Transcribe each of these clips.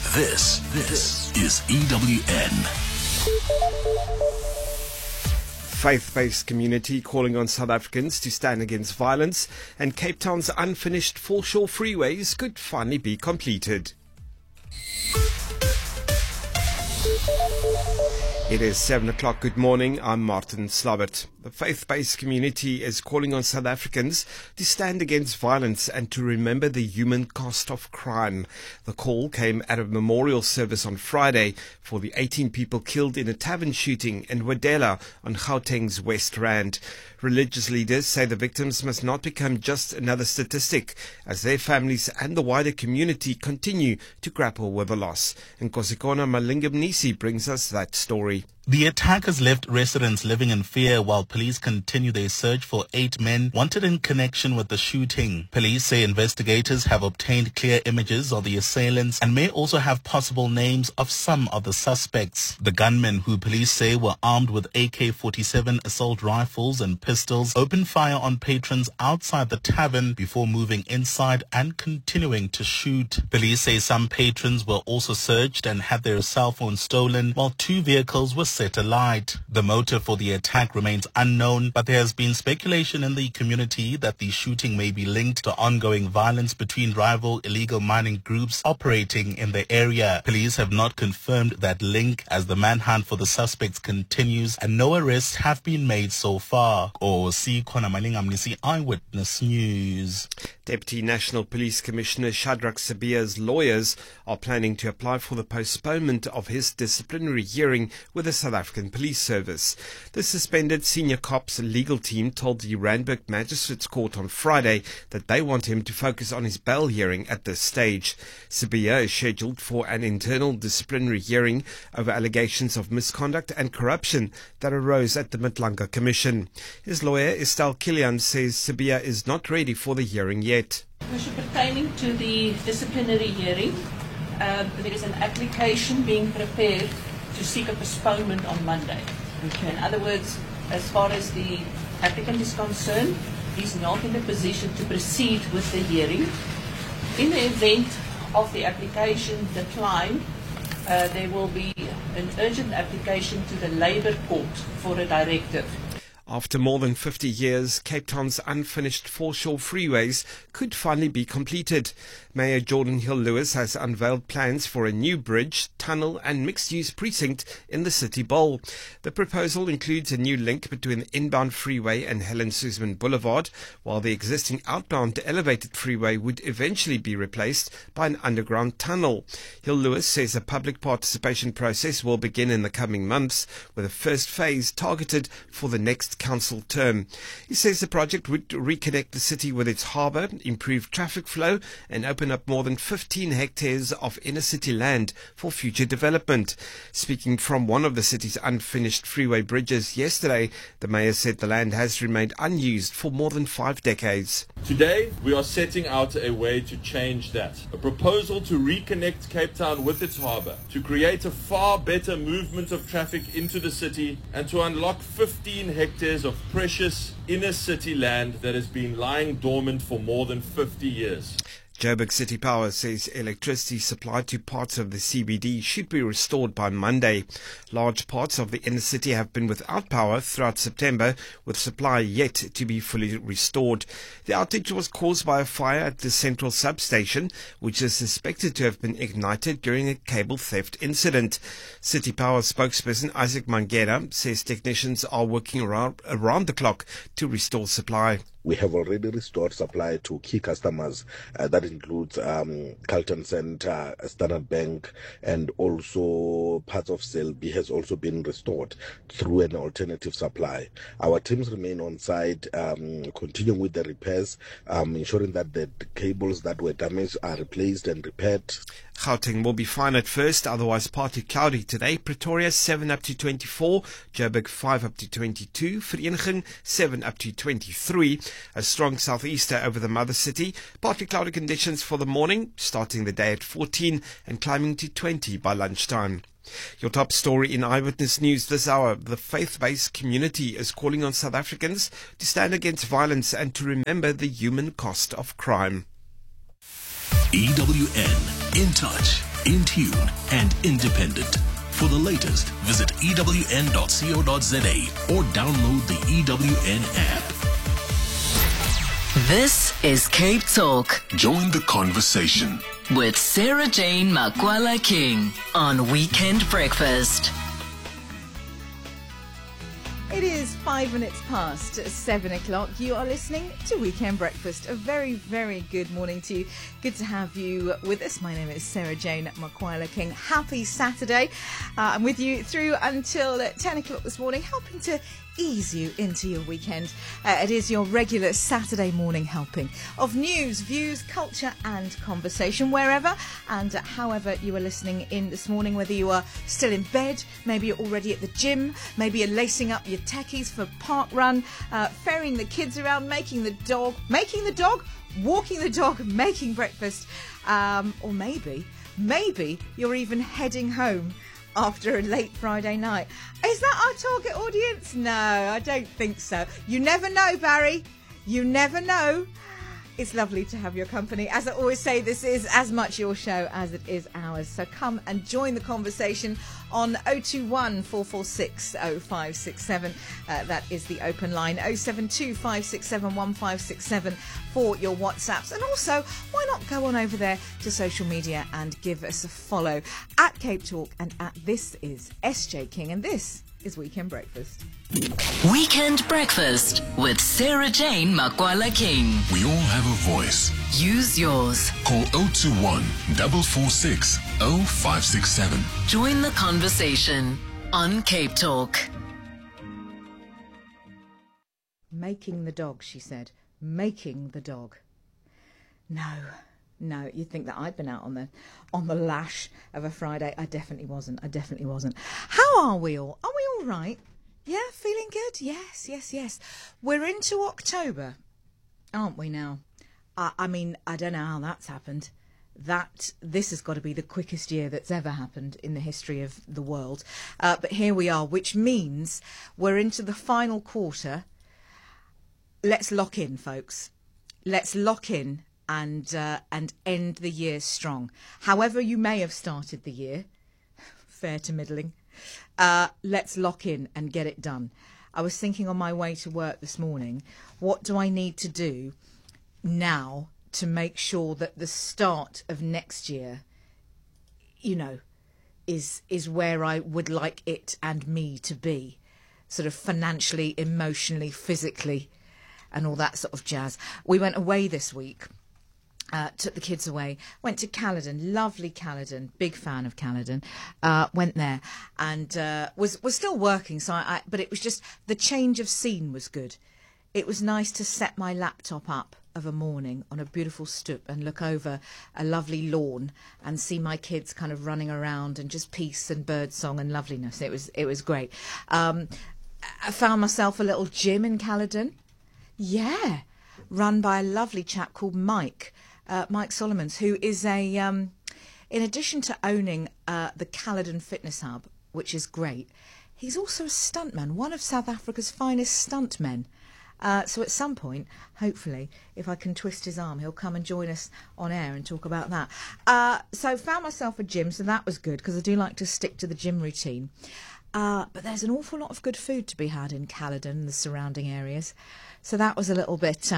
This is EWN. Faith-based community calling on South Africans to stand against violence, and Cape Town's unfinished foreshore freeways could finally be completed. It is 7 o'clock. Good morning. I'm Martin Slabbert. The faith-based community is calling on South Africans to stand against violence and to remember the human cost of crime. The call came at a memorial service on Friday for the 18 people killed in a tavern shooting in Wadela on Gauteng's West Rand. Religious leaders say the victims must not become just another statistic as their families and the wider community continue to grapple with the loss. And Nkosikona Malingamnisi brings us that story. The attack has left residents living in fear while police continue their search for 8 men wanted in connection with the shooting. Police say investigators have obtained clear images of the assailants and may also have possible names of some of the suspects. The gunmen, who police say were armed with AK-47 assault rifles and pistols, opened fire on patrons outside the tavern before moving inside and continuing to shoot. Police say some patrons were also searched and had their cell phones stolen, while 2 vehicles were set alight. The motive for the attack remains unknown, but there has been speculation in the community that the shooting may be linked to ongoing violence between rival illegal mining groups operating in the area. Police have not confirmed that link as the manhunt for the suspects continues and no arrests have been made so far. Nkosikona Malingamnisi, Eyewitness News. Deputy National Police Commissioner Shadrack Sibiya's lawyers are planning to apply for the postponement of his disciplinary hearing with the South African Police Service. The suspended senior cop's legal team told the Randburg Magistrates Court on Friday that they want him to focus on his bail hearing at this stage. Sibiya is scheduled for an internal disciplinary hearing over allegations of misconduct and corruption that arose at the Matlanga Commission. His lawyer Estelle Killian says Sibiya is not ready for the hearing yet. Pertaining to the disciplinary hearing, there is an application being prepared to seek a postponement on Monday. Okay. In other words, as far as the applicant is concerned, he's not in a position to proceed with the hearing. In the event of the application decline, there will be an urgent application to the Labour Court for a directive. After more than 50 years, Cape Town's unfinished foreshore freeways could finally be completed. Mayor Jordan Hill-Lewis has unveiled plans for a new bridge, tunnel and mixed-use precinct in the City Bowl. The proposal includes a new link between the inbound freeway and Helen Suzman Boulevard, while the existing outbound elevated freeway would eventually be replaced by an underground tunnel. Hill-Lewis says a public participation process will begin in the coming months, with the first phase targeted for the next council term. He says the project would reconnect the city with its harbour, improve traffic flow and open up more than 15 hectares of inner city land for future development. Speaking from one of the city's unfinished freeway bridges yesterday, the mayor said the land has remained unused for more than 5 decades. Today we are setting out a way to change that. A proposal to reconnect Cape Town with its harbour, to create a far better movement of traffic into the city and to unlock 15 hectares of precious inner city land that has been lying dormant for more than 50 years. Joburg City Power says electricity supplied to parts of the CBD should be restored by Monday. Large parts of the inner city have been without power throughout September, with supply yet to be fully restored. The outage was caused by a fire at the central substation, which is suspected to have been ignited during a cable theft incident. City Power spokesperson Isaac Mangera says technicians are working around the clock to restore supply. We have already restored supply to key customers. That includes Carlton Center, Standard Bank, and also parts of Selby has also been restored through an alternative supply. Our teams remain on site, continuing with the repairs, ensuring that the cables that were damaged are replaced and repaired. Gauteng will be fine at first, otherwise partly cloudy today. Pretoria 7 up to 24, Joburg 5 up to 22, Vereeniging 7 up to 23. A strong southeaster over the mother city, partly cloudy conditions for the morning, starting the day at 14 and climbing to 20 by lunchtime. Your top story in Eyewitness News this hour: the faith-based community is calling on South Africans to stand against violence and to remember the human cost of crime. EWN, in touch. in tune and independent. For the latest, visit ewn.co.za or download the EWN app. This is Cape Talk Join the conversation. with Sarah Jane Makwala King on Weekend Breakfast. It is 5 minutes past 7 o'clock. You are listening to Weekend Breakfast. A very, very good morning to you. Good to have you with us. My name is Sarah Jane Makwala King. Happy Saturday. I'm with you through until 10 o'clock this morning, helping to ease you into your weekend. It is your regular Saturday morning helping of news, views, culture and conversation wherever and however you are listening in this morning, whether you are still in bed, maybe you're already at the gym, maybe you're lacing up your techies for park run, ferrying the kids around, walking the dog, making breakfast, or maybe you're even heading home after a late Friday night. Is that our target audience? No, I don't think so. You never know, Barry. You never know. It's lovely to have your company. As I always say, this is as much your show as it is ours. So come and join the conversation on 021 446 0567. That is the open line. 072 567 1567 for your WhatsApps. And also, why not go on over there to social media and give us a follow at Cape Talk and at This Is SJ King. And this is Weekend Breakfast. Weekend Breakfast with Sarah Jane Makwala King. We all have a voice. Use yours. Call 021 446 0567. Join the conversation on Cape Talk. Making the dog, she said. Making the dog. No, you'd think that I'd been out on the lash of a Friday. I definitely wasn't. How are we all? Are we all right? Yeah, feeling good? Yes. We're into October, aren't we now? I mean, I don't know how that's happened. This has got to be the quickest year that's ever happened in the history of the world. But here we are, which means we're into the final quarter. Let's lock in, folks. Let's lock in and end the year strong. However you may have started the year, fair to middling, let's lock in and get it done. I was thinking on my way to work this morning, what do I need to do now to make sure that the start of next year, is where I would like it and me to be, sort of financially, emotionally, physically, and all that sort of jazz. We went away this week. Took the kids away, went to Caledon, lovely Caledon, big fan of Caledon, went there and was still working, but it was just, the change of scene was good. It was nice to set my laptop up of a morning on a beautiful stoop and look over a lovely lawn and see my kids kind of running around and just peace and birdsong and loveliness. It was great. I found myself a little gym in Caledon. Yeah, run by a lovely chap called Mike Solomons, who is in addition to owning the Caledon Fitness Hub, which is great, he's also a stuntman, one of South Africa's finest stuntmen. So at some point, hopefully, if I can twist his arm, he'll come and join us on air and talk about that. So found myself a gym, so that was good, because I do like to stick to the gym routine. But there's an awful lot of good food to be had in Caledon and the surrounding areas. So that was a little bit...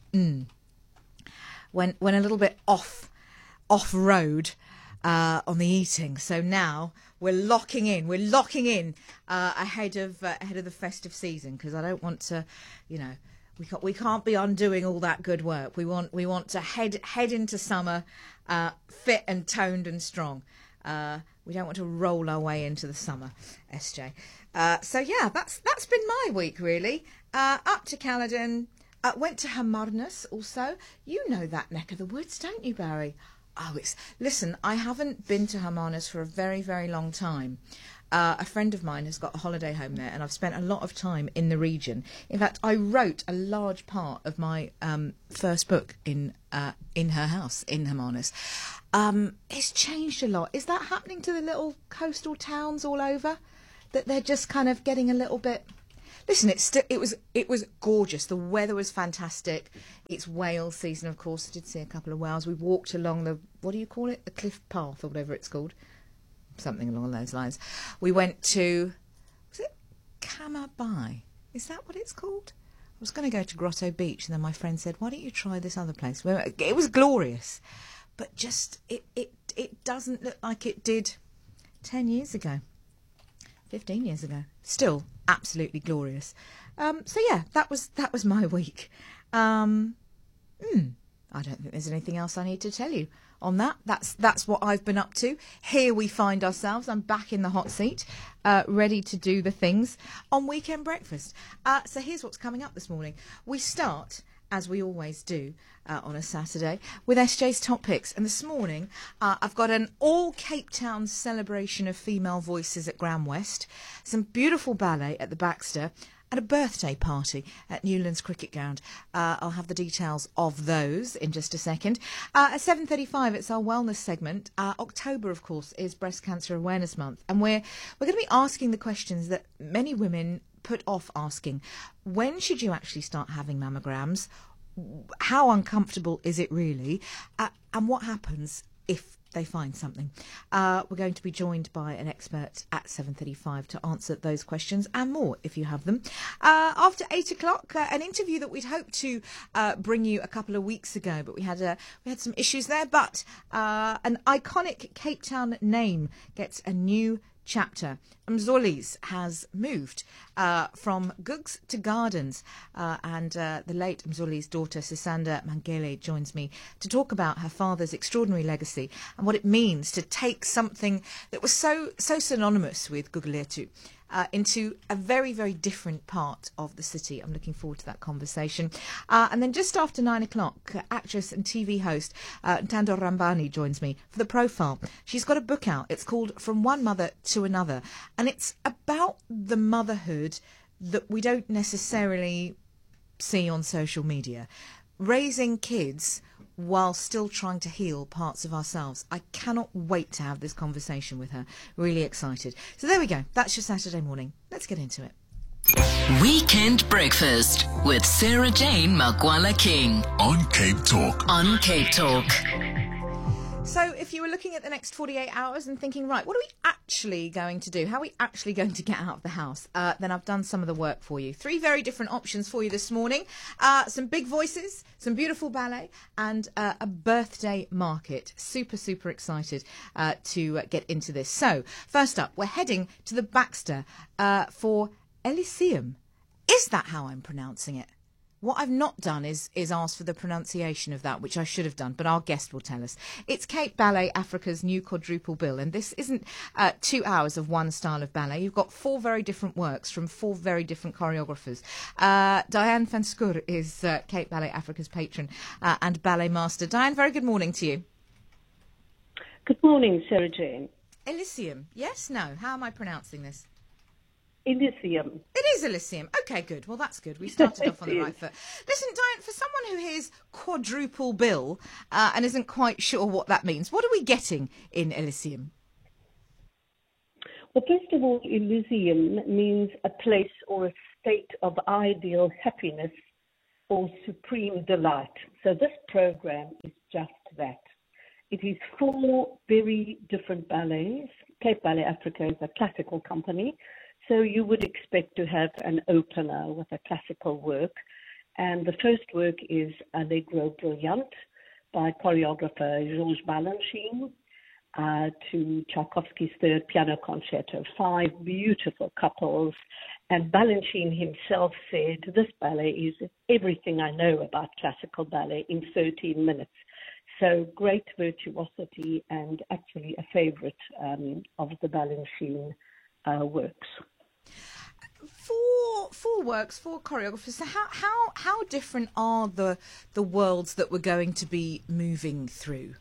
Went a little bit off road on the eating. So now we're locking in ahead of the festive season, because I don't want to, we can't be undoing all that good work. We want to head into summer fit and toned and strong. We don't want to roll our way into the summer, SJ. So yeah, that's been my week really. Up to Caledon. Went to Hermanus also. You know that neck of the woods, don't you, Barry? Listen, I haven't been to Hermanus for a very, very long time. A friend of mine has got a holiday home there, and I've spent a lot of time in the region. In fact, I wrote a large part of my first book in her house in Hermanus. It's changed a lot. Is that happening to the little coastal towns all over? That they're just kind of getting a little bit Listen, it was gorgeous. The weather was fantastic. It's whale season, of course. I did see a couple of whales. We walked along the, what do you call it? The cliff path or whatever it's called. Something along those lines. We went to, was it Kamabai? Is that what it's called? I was going to go to Grotto Beach, and then my friend said, why don't you try this other place? It was glorious, but just it doesn't look like it did 10 years ago, 15 years ago. Still absolutely glorious. So yeah, that was my week. I don't think there's anything else I need to tell you on that. That's what I've been up to. Here we find ourselves. I'm back in the hot seat, ready to do the things on Weekend Breakfast. So here's what's coming up this morning. We start, as we always do on a Saturday, with SJ's Top Picks. And this morning, I've got an all Cape Town celebration of female voices at Grand West, some beautiful ballet at the Baxter, and a birthday party at Newlands Cricket Ground. I'll have the details of those in just a second. At 7:35, it's our wellness segment. October, of course, is Breast Cancer Awareness Month, and we're going to be asking the questions that many women put off asking. When should you actually start having mammograms? How uncomfortable is it really? And what happens if they find something? We're going to be joined by an expert at 7:35 to answer those questions and more if you have them. After 8 o'clock, an interview that we'd hoped to bring you a couple of weeks ago, but we had some issues there. But an iconic Cape Town name gets a new chapter. Mzoli's has moved from Googs to Gardens, and the late Mzoli's daughter, Sisanda Mangele, joins me to talk about her father's extraordinary legacy and what it means to take something that was so synonymous with Gugulethu into a very, very different part of the city. I'm looking forward to that conversation. And then just after 9 o'clock, actress and TV host Ntando Rambani joins me for The Profile. She's got a book out. It's called From One Mother to Another. And it's about the motherhood that we don't necessarily see on social media. Raising kids while still trying to heal parts of ourselves. I cannot wait to have this conversation with her. Really excited. So there we go. That's your Saturday morning. Let's get into it. Weekend Breakfast with Sarah Jane Makwala King On Cape Talk. on Cape Talk. So if you were looking at the next 48 hours and thinking, right, what are we actually going to do? How are we actually going to get out of the house? Then I've done some of the work for you. 3 very different options for you this morning. Some big voices, some beautiful ballet, and a birthday market. Super, super excited to get into this. So first up, we're heading to the Baxter for Elysium. Is that how I'm pronouncing it? What I've not done is ask for the pronunciation of that, which I should have done, but our guest will tell us. It's Cape Ballet Africa's new quadruple bill, and this isn't 2 hours of one style of ballet. You've got 4 very different works from 4 very different choreographers. Diane van Scoor is Cape Ballet Africa's patron and ballet master. Diane, very good morning to you. Good morning, Sarah Jane. Elysium, yes, no? How am I pronouncing this? Elysium. It is Elysium. Okay, good. Well, that's good. We started off on the right foot. Listen, Diane, for someone who hears quadruple bill and isn't quite sure what that means, what are we getting in Elysium? Well, first of all, Elysium means a place or a state of ideal happiness or supreme delight. So this program is just that. It is 4 very different ballets. Cape Ballet Africa is a classical company. So you would expect to have an opener with a classical work. And the first work is Allegro Brilliant by choreographer Georges Balanchine to Tchaikovsky's Third Piano Concerto. 5 beautiful couples. And Balanchine himself said, this ballet is everything I know about classical ballet in 13 minutes. So great virtuosity and actually a favorite of the Balanchine works. 4 works, 4 choreographers. So how different are the worlds that we're going to be moving through?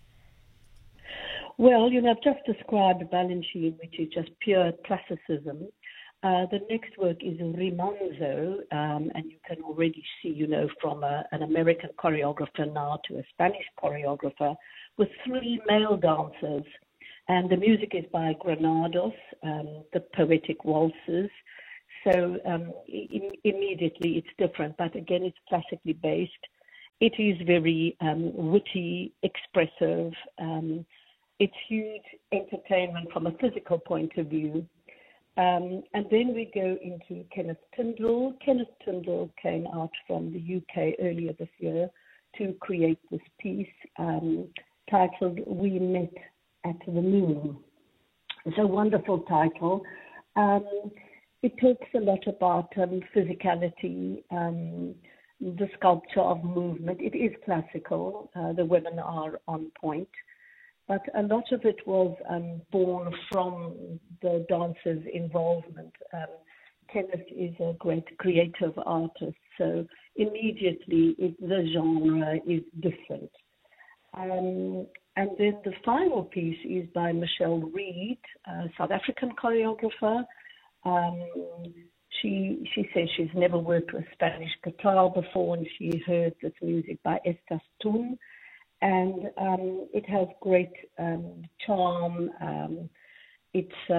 Well, I've just described Balanchine, which is just pure classicism. The next work is Rimanzo, and you can already see, from an American choreographer now to a Spanish choreographer with 3 male dancers. And the music is by Granados, the Poetic Waltzes. So immediately it's different, but again, it's classically based. It is very witty, expressive. It's huge entertainment from a physical point of view. And then we go into Kenneth Tyndall. Kenneth Tyndall came out from the UK earlier this year to create this piece titled We Met at the Moon. It's a wonderful title. It talks a lot about physicality, the sculpture of movement. It is classical. The women are on point. But a lot of it was born from the dancers' involvement. Kenneth is a great creative artist, so immediately the genre is different. And then the final piece is by Michelle Reed, a South African choreographer. She says she's never worked with Spanish guitar before, and she heard this music by Estas Tun. And it has great charm. It's a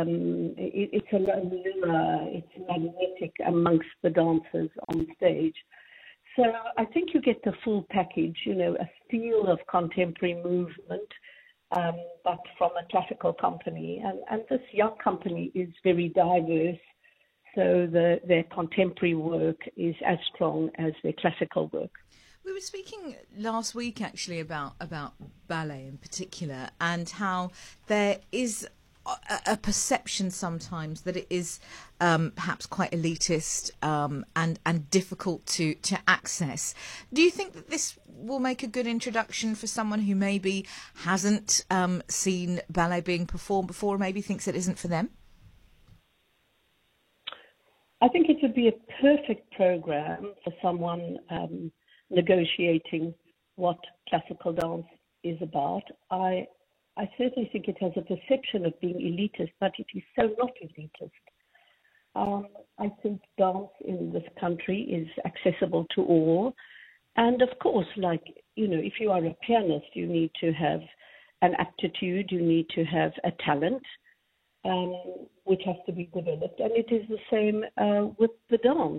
lure. It's magnetic amongst the dancers on stage. So I think you get the full package. A feel of contemporary movement, but from a classical company. And this young company is very diverse. So their contemporary work is as strong as their classical work. We were speaking last week, actually, about ballet in particular, and how there is a perception sometimes that it is perhaps quite elitist and difficult to access. Do you think that this will make a good introduction for someone who maybe hasn't seen ballet being performed before, or maybe thinks it isn't for them? I think it would be a perfect program for someone negotiating what classical dance is about. I certainly think it has a perception of being elitist, but it is so not elitist. I think dance in this country is accessible to all. And of course, if you are a pianist, you need to have an aptitude, you need to have a talent, which has to be developed. And it is the same with the dance.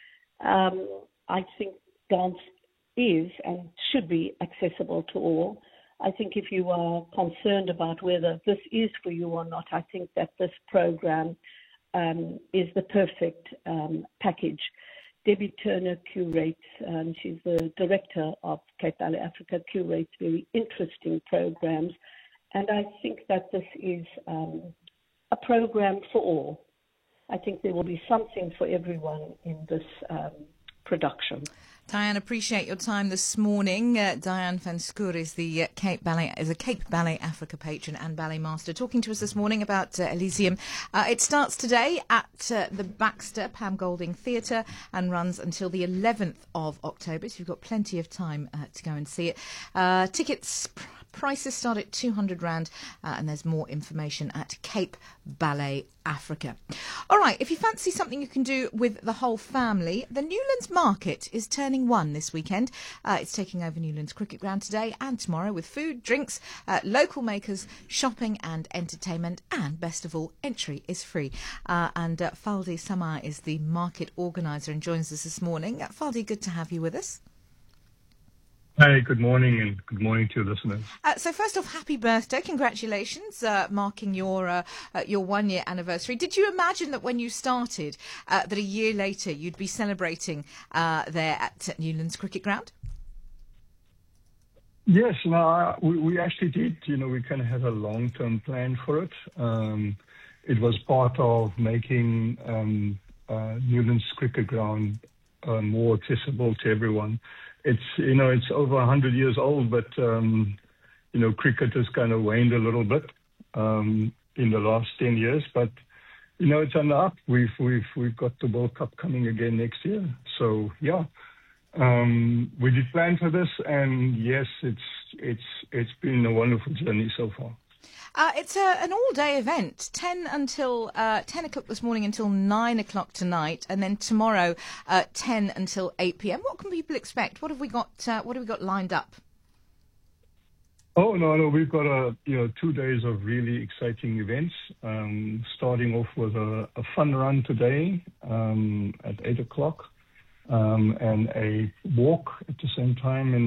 I think dance is and should be accessible to all. I think if you are concerned about whether this is for you or not, I think that this program is the perfect package. Debbie Turner curates, she's the director of Cape Ballet Africa, curates very interesting programs. And I think that this is a program for all. I think there will be something for everyone in this production. Diane, appreciate your time this morning. Diane van Schoor is a Cape Ballet Africa patron and ballet master, talking to us this morning about Elysium. It starts today at the Baxter Pam Golding Theatre and runs until the 11th of October, so you've got plenty of time to go and see it. Tickets prices start at R200, and there's more information at Cape Ballet Africa. All right, if you fancy something you can do with the whole family, the Newlands Market is turning one this weekend. It's taking over Newlands Cricket Ground today and tomorrow with food, drinks, local makers, shopping and entertainment, and best of all, entry is free. And Faldi Samar is the market organiser and joins us this morning. Faldi, good to have you with us. Hi, good morning, and good morning to your listeners. So first off, happy birthday. Congratulations, marking your 1 year anniversary. Did you imagine that when you started, that a year later you'd be celebrating there at Newlands Cricket Ground? Yes, no, we actually did. We kind of had a long-term plan for it. It was part of making Newlands Cricket Ground more accessible to everyone. It's over 100 years old, but cricket has kind of waned a little bit in the last 10 years. But it's on the up. We've got the World Cup coming again next year. So yeah, we did plan for this, and yes, it's been a wonderful journey so far. It's an all-day event, 10 o'clock this morning until 9 o'clock tonight, and then tomorrow 10 until 8 p.m. What can people expect? What have we got lined up? Oh, no, we've got 2 days of really exciting events. Starting off with a fun run today at 8 o'clock, and a walk at the same time in